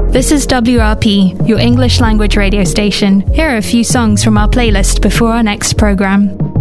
This is WRP, your English language radio station. Here are a few songs from our playlist before our next program.